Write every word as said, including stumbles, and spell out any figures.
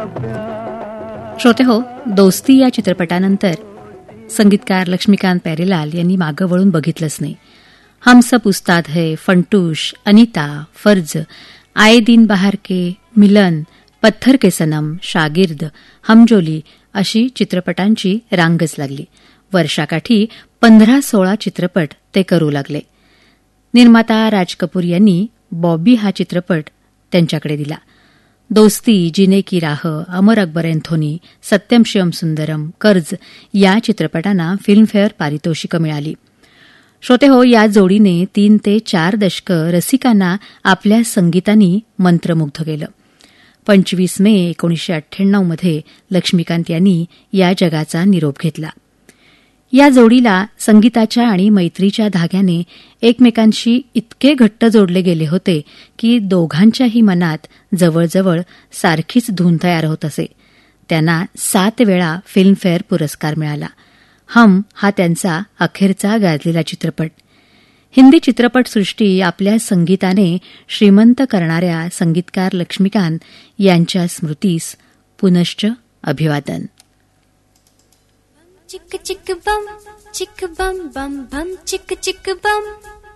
श्रोते हो, दोस्ती या चित्रपटानंतर संगीतकार लक्ष्मीकांत प्यारेलाल यांनी मागं वळून बघितलंच नाही. हम सब उस्ताद है, फंटूश, अनिता, फर्ज, आए दिन बहार के, मिलन, पत्थर के सनम, शागिर्द, हमजोली अशी चित्रपटांची रांगच लागली. वर्षाकाठी पंधरा सोळा चित्रपट ते करू लागले. निर्माता राज कपूर यांनी बॉबी हा चित्रपट त्यांच्याकडे दिला. दोस्ती, जीने की राह, अमर अकबर एंथोनी, सत्यम शिवम सुंदरम, कर्ज या चित्रपटांना फिल्मफेअर पारितोषिकं मिळाली. श्रोते हो, या जोडीने तीन ते चार दशकं रसिकांना आपल्या संगीतानी मंत्रमुग्ध केलं. पंचवीस मे एकोणीसशे अठ्ठ्याण्णव मध्ये लक्ष्मीकांत यांनी या जगाचा निरोप घेतला. या जोडीला संगीताच्या आणि मैत्रीच्या धाग्याने एकमेकांशी इतके घट्ट जोडले गेले होते की दोघांच्याही मनात जवळजवळ सारखीच धून तयार होत असे. त्यांना सात वेळा फिल्मफेअर पुरस्कार मिळाला. हम हा त्यांचा अखेरचा गाजलेला चित्रपट. हिंदी चित्रपटसृष्टी आपल्या संगीताने श्रीमंत करणाऱ्या संगीतकार लक्ष्मीकांत यांच्या स्मृतीस पुनश्च अभिवादन. Chick chick bum, chick bum bum bum, chick chick bum.